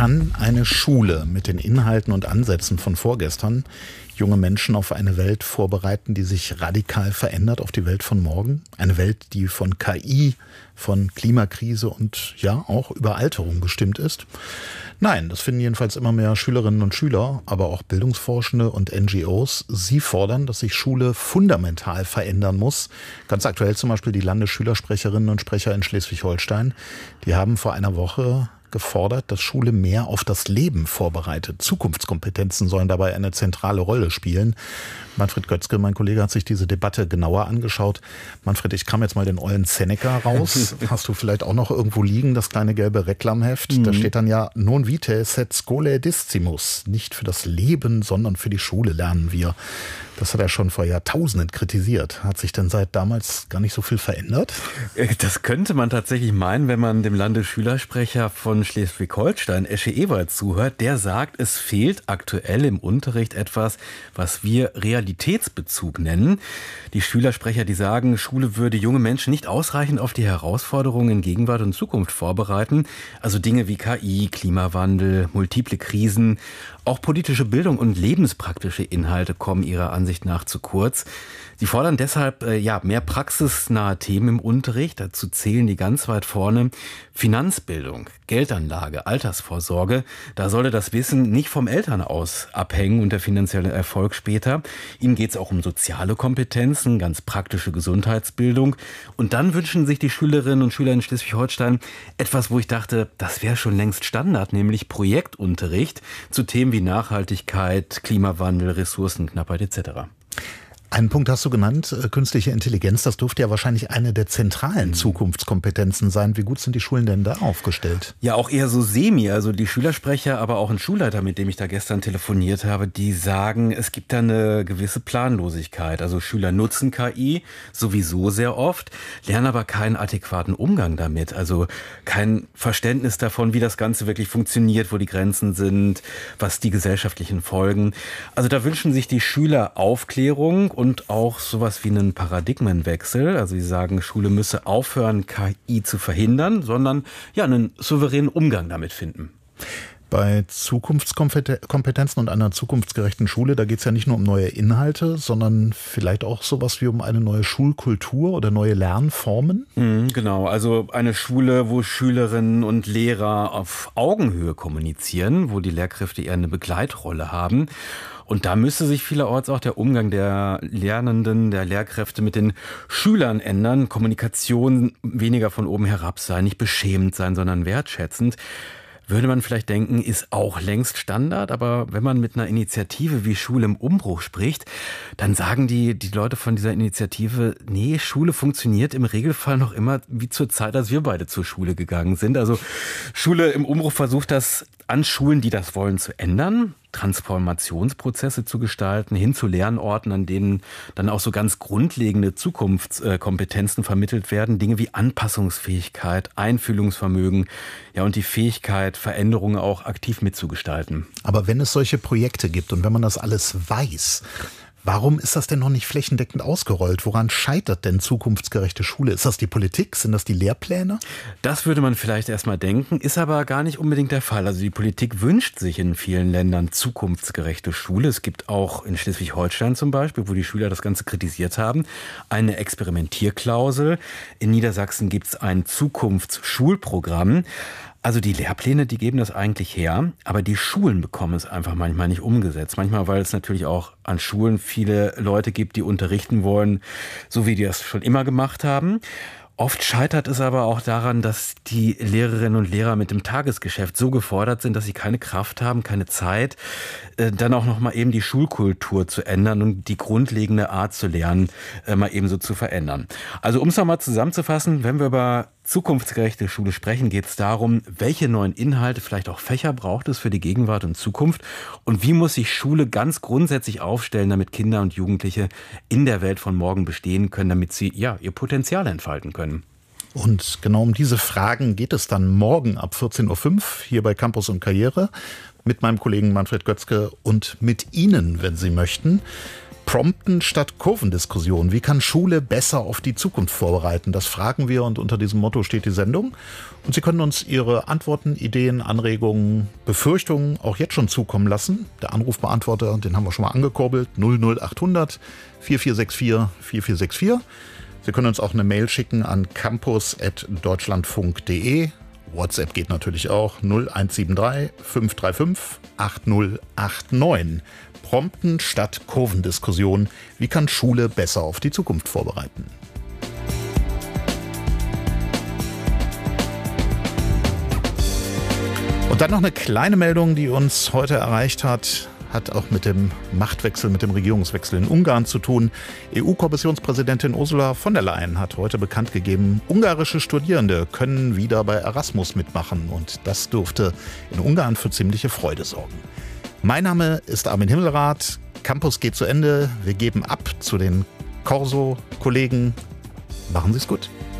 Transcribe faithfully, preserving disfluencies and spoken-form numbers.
Kann eine Schule mit den Inhalten und Ansätzen von vorgestern junge Menschen auf eine Welt vorbereiten, die sich radikal verändert, auf die Welt von morgen? Eine Welt, die von K I, von Klimakrise und ja auch Überalterung bestimmt ist? Nein, das finden jedenfalls immer mehr Schülerinnen und Schüler, aber auch Bildungsforschende und N G Os. Sie fordern, dass sich Schule fundamental verändern muss. Ganz aktuell zum Beispiel die Landesschülersprecherinnen und Sprecher in Schleswig-Holstein. Die haben vor einer Woche gefordert, dass Schule mehr auf das Leben vorbereitet. Zukunftskompetenzen sollen dabei eine zentrale Rolle spielen. Manfred Götzke, mein Kollege, hat sich diese Debatte genauer angeschaut. Manfred, ich kram jetzt mal den ollen Seneca raus. Hast du vielleicht auch noch irgendwo liegen, das kleine gelbe Reklamheft? Mhm. Da steht dann ja, non vitae sed scholae discimus. Nicht für das Leben, sondern für die Schule lernen wir. Das hat er schon vor Jahrtausenden kritisiert. Hat sich denn seit damals gar nicht so viel verändert? Das könnte man tatsächlich meinen, wenn man dem Landesschülersprecher von Schleswig-Holstein, Esche Ewald, zuhört. Der sagt, es fehlt aktuell im Unterricht etwas, was wir Realitätsbezug nennen. Die Schülersprecher, die sagen, Schule würde junge Menschen nicht ausreichend auf die Herausforderungen in Gegenwart und Zukunft vorbereiten. Also Dinge wie K I, Klimawandel, multiple Krisen, auch politische Bildung und lebenspraktische Inhalte kommen ihrer Ansicht nach zu kurz. Sie fordern deshalb äh, ja mehr praxisnahe Themen im Unterricht. Dazu zählen die ganz weit vorne Finanzbildung, Geldanlage, Altersvorsorge. Da solle das Wissen nicht vom Elternhaus abhängen und der finanzielle Erfolg später. Ihnen geht es auch um soziale Kompetenzen, ganz praktische Gesundheitsbildung. Und dann wünschen sich die Schülerinnen und Schüler in Schleswig-Holstein etwas, wo ich dachte, das wäre schon längst Standard, nämlich Projektunterricht zu Themen wie Nachhaltigkeit, Klimawandel, Ressourcenknappheit et cetera. Einen Punkt hast du genannt, künstliche Intelligenz. Das dürfte ja wahrscheinlich eine der zentralen Zukunftskompetenzen sein. Wie gut sind die Schulen denn da aufgestellt? Ja, auch eher so semi. Also die Schülersprecher, aber auch ein Schulleiter, mit dem ich da gestern telefoniert habe, die sagen, es gibt da eine gewisse Planlosigkeit. Also Schüler nutzen K I sowieso sehr oft, lernen aber keinen adäquaten Umgang damit. Also kein Verständnis davon, wie das Ganze wirklich funktioniert, wo die Grenzen sind, was die gesellschaftlichen Folgen. Also da wünschen sich die Schüler Aufklärung und auch sowas wie einen Paradigmenwechsel. Also sie sagen, Schule müsse aufhören, K I zu verhindern, sondern ja einen souveränen Umgang damit finden. Bei Zukunftskompetenzen und einer zukunftsgerechten Schule, da geht es ja nicht nur um neue Inhalte, sondern vielleicht auch sowas wie um eine neue Schulkultur oder neue Lernformen? Mhm, genau, also eine Schule, wo Schülerinnen und Lehrer auf Augenhöhe kommunizieren, wo die Lehrkräfte eher eine Begleitrolle haben. Und da müsste sich vielerorts auch der Umgang der Lernenden, der Lehrkräfte mit den Schülern ändern. Kommunikation weniger von oben herab sein, nicht beschämend sein, sondern wertschätzend. Würde man vielleicht denken, ist auch längst Standard, aber wenn man mit einer Initiative wie Schule im Umbruch spricht, dann sagen die, die Leute von dieser Initiative, nee, Schule funktioniert im Regelfall noch immer wie zur Zeit, als wir beide zur Schule gegangen sind. Also Schule im Umbruch versucht das an Schulen, die das wollen, zu ändern, Transformationsprozesse zu gestalten, hin zu Lernorten, an denen dann auch so ganz grundlegende Zukunftskompetenzen vermittelt werden. Dinge wie Anpassungsfähigkeit, Einfühlungsvermögen, ja, und die Fähigkeit, Veränderungen auch aktiv mitzugestalten. Aber wenn es solche Projekte gibt und wenn man das alles weiß, warum ist das denn noch nicht flächendeckend ausgerollt? Woran scheitert denn zukunftsgerechte Schule? Ist das die Politik? Sind das die Lehrpläne? Das würde man vielleicht erstmal denken, ist aber gar nicht unbedingt der Fall. Also die Politik wünscht sich in vielen Ländern zukunftsgerechte Schule. Es gibt auch in Schleswig-Holstein zum Beispiel, wo die Schüler das Ganze kritisiert haben, eine Experimentierklausel. In Niedersachsen gibt es ein Zukunftsschulprogramm. Also die Lehrpläne, die geben das eigentlich her, aber die Schulen bekommen es einfach manchmal nicht umgesetzt. Manchmal, weil es natürlich auch an Schulen viele Leute gibt, die unterrichten wollen, so wie die das schon immer gemacht haben. Oft scheitert es aber auch daran, dass die Lehrerinnen und Lehrer mit dem Tagesgeschäft so gefordert sind, dass sie keine Kraft haben, keine Zeit, dann auch noch mal eben die Schulkultur zu ändern und die grundlegende Art zu lernen, mal eben so zu verändern. Also um es nochmal zusammenzufassen, wenn wir über zukunftsgerechte Schule sprechen, geht es darum, welche neuen Inhalte, vielleicht auch Fächer braucht es für die Gegenwart und Zukunft und wie muss sich Schule ganz grundsätzlich aufstellen, damit Kinder und Jugendliche in der Welt von morgen bestehen können, damit sie ja ihr Potenzial entfalten können. Und genau um diese Fragen geht es dann morgen ab vierzehn Uhr fünf hier bei Campus und Karriere mit meinem Kollegen Manfred Götzke und mit Ihnen, wenn Sie möchten. Prompten statt Kurvendiskussion. Wie kann Schule besser auf die Zukunft vorbereiten? Das fragen wir und unter diesem Motto steht die Sendung. Und Sie können uns Ihre Antworten, Ideen, Anregungen, Befürchtungen auch jetzt schon zukommen lassen. Der Anrufbeantworter, den haben wir schon mal angekurbelt, null null achthundert vierundvierzig sechsundvierzig vierundvierzig sechsundvierzig. Sie können uns auch eine Mail schicken an campus at deutschlandfunk punkt de. WhatsApp geht natürlich auch null eins sieben drei fünf drei fünf acht null acht neun. Prompten statt Kurvendiskussion. Wie kann Schule besser auf die Zukunft vorbereiten? Und dann noch eine kleine Meldung, die uns heute erreicht hat. Hat auch mit dem Machtwechsel, mit dem Regierungswechsel in Ungarn zu tun. E U-Kommissionspräsidentin Ursula von der Leyen hat heute bekannt gegeben, ungarische Studierende können wieder bei Erasmus mitmachen. Und das dürfte in Ungarn für ziemliche Freude sorgen. Mein Name ist Armin Himmelrath. Campus geht zu Ende. Wir geben ab zu den Corso-Kollegen. Machen Sie es gut.